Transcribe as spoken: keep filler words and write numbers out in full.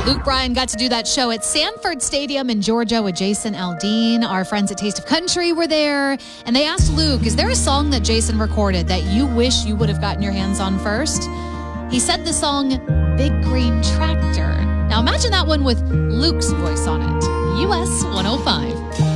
Luke Bryan got to do that show at Sanford Stadium in Georgia with Jason Aldean. Our friends at Taste of Country were there, and they asked Luke, is there a song that Jason recorded that you wish you would have gotten your hands on first? He said the song Big Green Tractor. Now imagine that one with Luke's voice on it. U S one oh five.